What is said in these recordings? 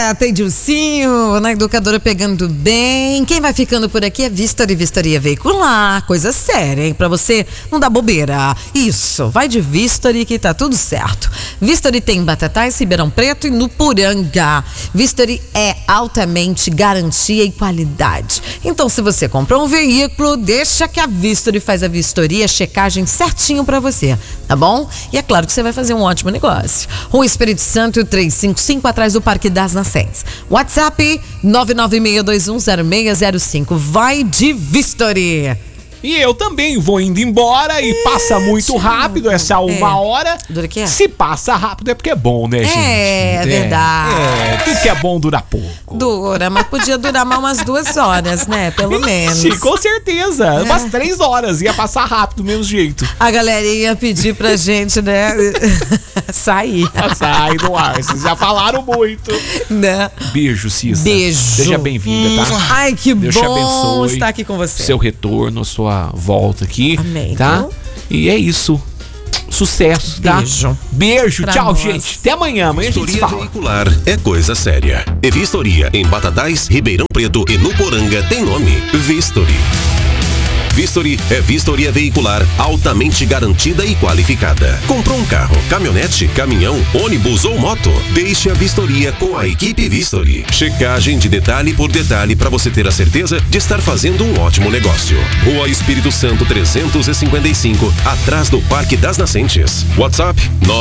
tem Dilcinho, na educadora pegando bem. Quem vai ficando por aqui é Vistoria Veicular. Coisa séria, hein? Pra você não dar bobeira. Isso, vai de Vistoria que tá tudo certo. Vistoria tem em Batatais, Ribeirão Preto e no Poranga. Vistoria é altamente garantia e qualidade. Então, se você comprou um veículo, deixa que a Vistoria faz a vistoria, checagem certinho pra você, tá bom? E é claro que você vai fazer um ótimo negócio. Rua Espírito Santo 355, atrás do Parque das Nascentes. WhatsApp 996210605. Vai de Vistoria. E eu também vou indo embora e passa muito rápido essa uma hora. Dura que é? Se passa rápido é porque é bom, né, gente? É verdade. Tudo que é bom dura pouco. Dura, mas podia durar mais umas 2 horas, né? Pelo menos. Sim, com certeza. Umas 3 horas. Ia passar rápido do mesmo jeito. A galera ia pedir pra gente, né? Sair. Sai do ar. Vocês já falaram muito. Né? Beijo, Cissa. Beijo. Seja bem-vinda, tá? Ai, que Deus te bom abençoe. estar aqui com você. Seu retorno, sua volta aqui. Amém. Tá? Então, e é isso. Sucesso, tá? Beijo, Pra tchau, nós. gente. Até amanhã. Amanhã a gente se Vistoria fala. Veicular é coisa séria. E Vistoria em Batatais, Ribeirão Preto e no Poranga tem nome: Vistoria. Vistoria é vistoria veicular altamente garantida e qualificada. Comprou um carro, caminhonete, caminhão, ônibus ou moto? Deixe a vistoria com a equipe Vistoria. Checagem de detalhe por detalhe para você ter a certeza de estar fazendo um ótimo negócio. Rua Espírito Santo 355, atrás do Parque das Nascentes. WhatsApp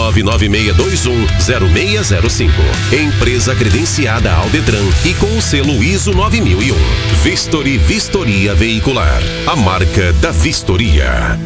996210605. Empresa credenciada ao Detran e com o selo ISO 9001. Vistoria Veicular. A marca da Vistoria.